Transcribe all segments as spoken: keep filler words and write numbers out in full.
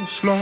slow.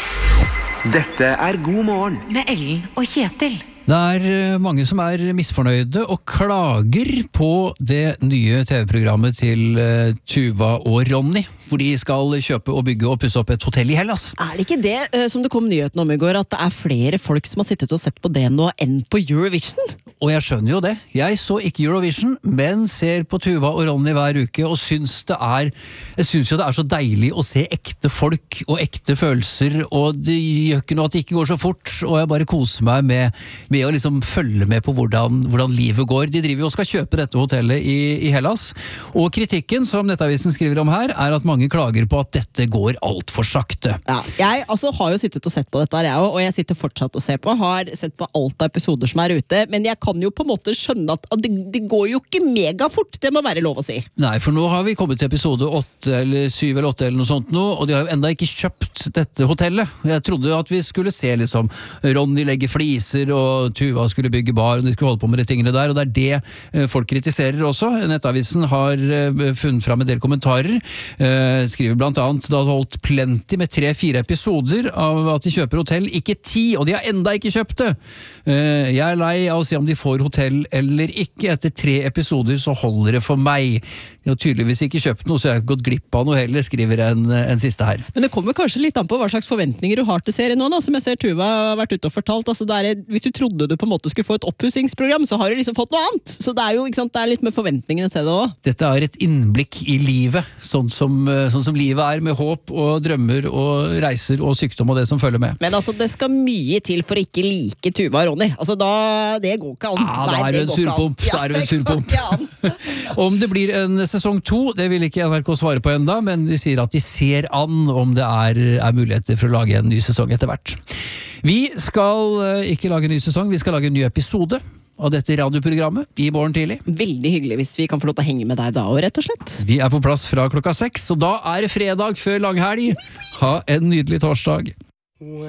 Dette er God morgen med Ellen og Kjetil. Det er mange som er misfornøyde og klager på det nye T V-programmet til Tuva og Ronny, hvor de skal kjøpe og bygge og pusse opp et hotell i Hellas. Er det ikke det, som det kom nyheten om i går, at det er flere folk som har sittet og sett på det nå enn på Eurovision? Og jeg skjønner jo det. Jeg så ikke Eurovision, men ser på Tuva og Ronny hver uke og syns det er, jeg syns jo det er så deilig å se ekte folk og ekte følelser, og det gjør ikke noe at det ikke går så fort, og jeg bare koser meg med, med å liksom følge med på hvordan, hvordan livet går. De driver jo og skal kjøpe dette hotellet i, i Hellas, og kritikken som Nettavisen skriver om her, er at mange klager på at dette går alt for sakte. Ja, jeg altså, har jo sittet og sett på dette her, jeg, og jeg sitter fortsatt og ser på, har sett på alt av episoder som er ute, men jeg kan jo på en måte skjønne at det, det går jo ikke megafort, det må være lov å si. Nei, for nå har vi kommet til episode åtte eller syv eller åtte eller noe sånt nå, og de har jo enda ikke kjøpt dette hotellet. Jeg trodde at vi skulle se liksom Ronny legge fliser, og Tuva skulle bygge bar, og de skulle holde på med de tingene der, og det er det folk kritiserer også. Nettavisen har funnet fram en del kommentarer, skriver blant annet da det holdt plenty med tre-fire episoder av at de kjøper hotell, ikke ti, og de har enda ikke kjøpt det. Jeg er lei av å se om de får hotell eller ikke. Etter tre episoder så holder det for meg. De har tydeligvis ikke kjøpt noe, så jeg har ikke gått glipp av noe heller, skriver en, en siste her. Men det kommer kanskje litt an på hva slags forventninger du har til serien nå, da, som jeg ser Tuva har vært ute og fortalt. Altså, det er, hvis du trodde du på en måte skulle få et oppussingsprogram, så har du liksom fått noe annet. Så det er jo ikke sant, det er litt med forventningene til det også. Dette er et innblikk i livet, sånn som, sånn som livet er, med håp og drømmer og reiser og sykdom og det som følger med. Men altså, det skal mye til for å ikke like Tuva og Ronny. Altså, da, det går ikke an. Ja, da er det en surpomp. Da er det en surpomp. Om det blir en sesong to, det vil ikke N R K svare på enda, men de sier at de ser an om det er, er muligheter for å lage en ny sesong etter hvert. Vi skal ikke lage en ny sesong, vi skal lage en ny episode av dette radioprogrammet i morgen tidlig. Veldig hyggelig hvis vi kan få lov til å henge med deg da, rett og slett. Vi er på plass fra klokka seks, og da er det fredag før langhelg. Ha en nydelig torsdag.